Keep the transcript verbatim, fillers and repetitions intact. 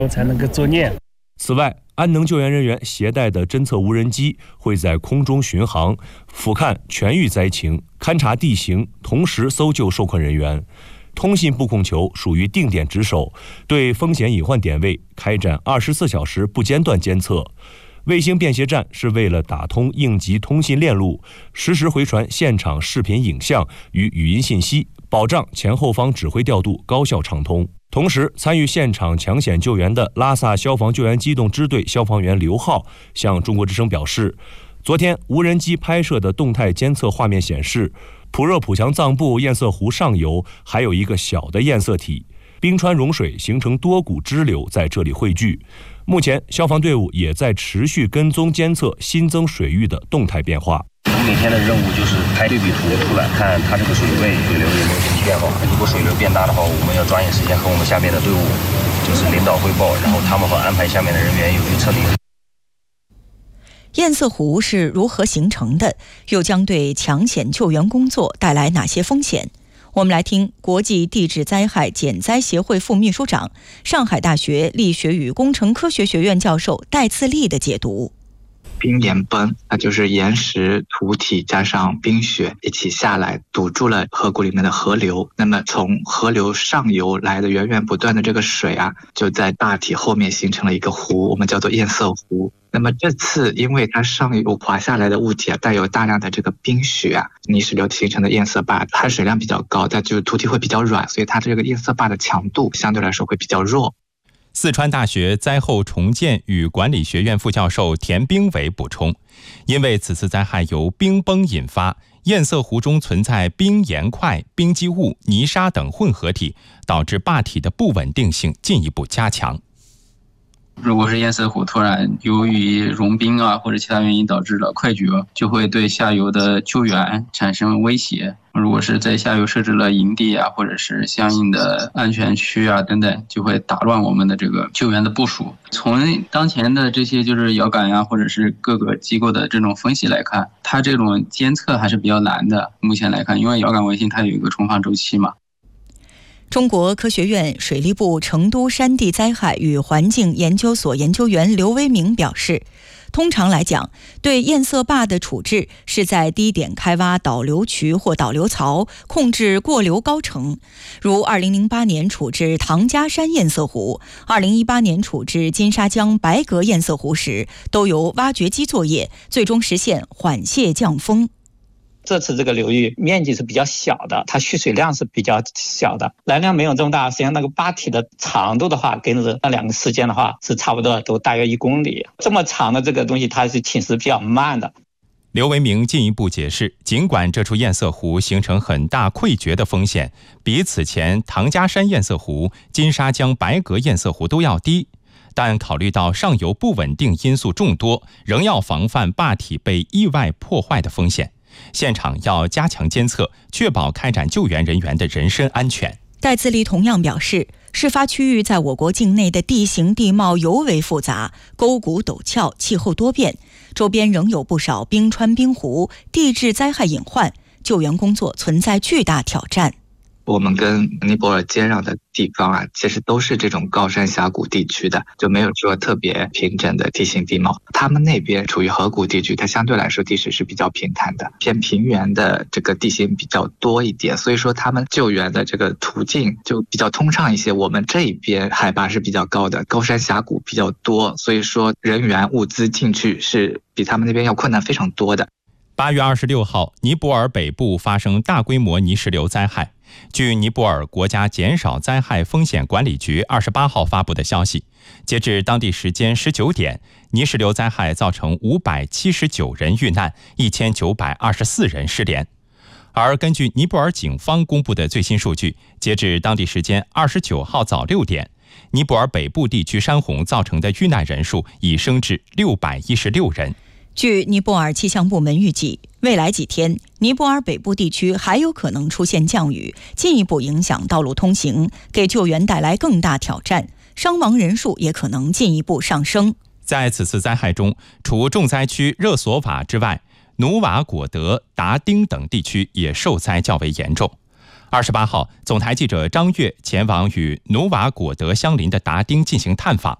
才能够作业。 此外，安能救援人员携带的侦测无人机会在空中巡航，俯瞰全域灾情，勘察地形，同时搜救受困人员。通信布控球属于定点值守，对风险隐患点位开展二十四小时不间断监测。卫星便携站是为了打通应急通信链路，实时回传现场视频影像与语音信息，保障前后方指挥调度高效畅通。同时，参与现场抢险救援的拉萨消防救援机动支队消防员刘浩向中国之声表示，昨天无人机拍摄的动态监测画面显示，普热普强藏布堰塞湖上游还有一个小的堰塞体，冰川融水形成多股支流在这里汇聚。目前，消防队伍也在持续跟踪监测新增水域的动态变化。 我们每天的任务就是拍对比图出来，看它这个水位、水流有没有什么变化。如果水流变大的话，我们要抓紧时间和我们下面的队伍就是领导汇报，然后他们会安排下面的人员有去撤离。 堰塞湖是如何形成的？又将对抢险救援工作带来哪些风险？我们来听国际地质灾害减灾协会副秘书长、上海大学力学与工程科学学院教授戴自立的解读。 冰岩崩，那就是岩石、土体加上冰雪一起下来，堵住了河谷里面的河流。那么从河流上游来的源源不断的这个水啊，就在大体后面形成了一个湖，我们叫做堰塞湖。那么这次因为它上游滑下来的物体啊，带有大量的这个冰雪啊、泥石流形成的堰塞坝，它水量比较高，但就是土体会比较软，所以它这个堰塞坝的强度相对来说会比较弱。 四川大学灾后重建与管理学院副教授田兵伟补充，因为此次灾害由冰崩引发，堰塞湖中存在冰岩块、冰积物、泥沙等混合体，导致坝体的不稳定性进一步加强。 如果是堰塞湖突然由于融冰啊或者其他原因导致了快决，就会对下游的救援产生威胁。如果是在下游设置了营地啊，或者是相应的安全区啊等等，就会打乱我们的这个救援的部署。从当前的这些就是遥感呀，或者是各个机构的这种分析来看，它这种监测还是比较难的。目前来看，因为遥感卫星它有一个重放周期嘛。 中国科学院水利部成都山地灾害与环境研究所研究员刘威明表示，通常来讲，对堰塞坝的处置是在低点开挖导流渠或导流槽，控制过流高程。如二零零八年处置唐家山堰塞湖，二零一八年处置金沙江白阁堰塞湖时，都由挖掘机作业，最终实现缓泄降风。 这次这个流域面积是比较小的，它蓄水量是比较小的，来量没有这么大。实际上那个坝体的长度的话，跟那两个事件的话是差不多，都大约一公里。这么长的这个东西，它是侵蚀比较慢的。 刘维明进一步解释，尽管这处堰塞湖形成很大溃决的风险，比此前唐家山堰塞湖、金沙江白阁堰塞湖都要低，但考虑到上游不稳定因素众多，仍要防范坝体被意外破坏的风险。现场要加强监测，确保开展救援人员的人身安全。 戴自立同样表示，事发区域在我国境内的地形地貌尤为复杂，沟谷陡峭，气候多变，周边仍有不少冰川冰湖，地质灾害隐患，救援工作存在巨大挑战。 我们跟尼泊尔接壤的地方啊，其实都是这种高山峡谷地区的，就没有说特别平整的地形地貌。他们那边处于河谷地区，它相对来说地势是比较平坦的，偏平原的这个地形比较多一点，所以说他们救援的这个途径就比较通畅一些。我们这边海拔是比较高的，高山峡谷比较多，所以说人员物资进去是比他们那边要困难非常多的。 八月二十六号，尼泊尔北部发生大规模泥石流灾害。据尼泊尔国家减少灾害风险管理局二十八号发布的消息，截至当地时间十九点，泥石流灾害造成五百七十九人遇难，一千九百二十四人失联。而根据尼泊尔警方公布的最新数据，截至当地时间二十九号早六点，尼泊尔北部地区山洪造成的遇难人数已升至六百一十六人。 据尼泊尔气象部门预计，未来几天，尼泊尔北部地区还有可能出现降雨，进一步影响道路通行，给救援带来更大挑战，伤亡人数也可能进一步上升。 在此次灾害中，除重灾区热索瓦之外，努瓦果德、达丁等地区也受灾较为严重。 二十八号，总台记者张悦前往与努瓦果德相邻的达丁进行探访。